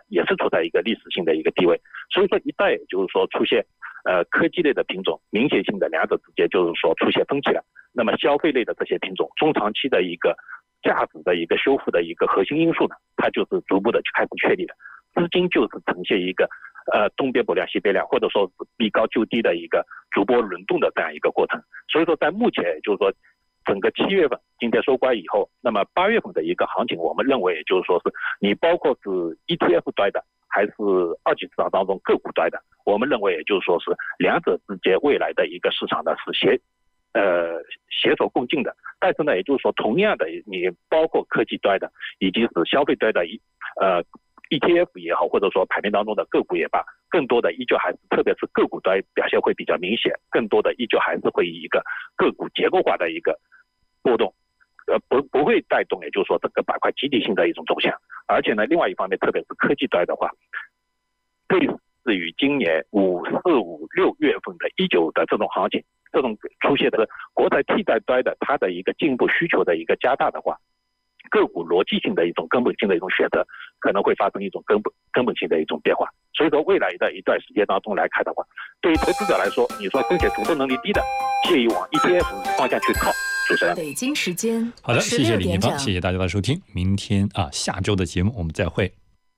也是处在一个历史性的一个地位。所以说一旦就是说出现科技类的品种明显性的两者之间就是说出现分歧了，那么消费类的这些品种中长期的一个价值的一个修复的一个核心因素呢，它就是逐步的开始确立了，资金就是呈现一个东边不亮西边亮，或者说是避高就低的一个逐波轮动的这样一个过程。所以说在目前就是说整个7月份今天收官以后，那么8月份的一个行情，我们认为也就是说是你包括是 ETF 端的还是二级市场当中个股端的，我们认为也就是说是两者之间未来的一个市场呢是携手共进的。但是呢，也就是说同样的，你包括科技端的以及是消费端的ETF 也好，或者说盘面当中的个股也罢，更多的依旧还是特别是个股端表现会比较明显，更多的依旧还是会以一个个股结构化的一个波动，不会带动也就是说整个板块集体性的一种走向。而且呢，另外一方面，特别是科技端的话，类似于今年5、4、5、6月份的19的这种行情，这种出现的国债替代端的它的一个进一步需求的一个加大的话，个股逻辑性的一种根本性的一种选择，可能会发生一种根本性的一种变化。所以说未来的一段时间当中来看的话，对于投资者来说，你说风险承受能力低的，建议往 ETF 方向去靠。主持人， 北京时间好的，谢谢李念芳，谢谢大家的收听，明天下周的节目我们再会。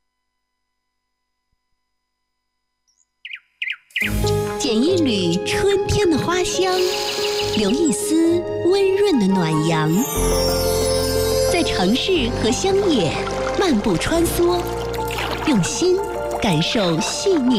捡一缕春天的花香，留一丝温润的暖阳，在城市和乡野漫步穿梭，用心感受细腻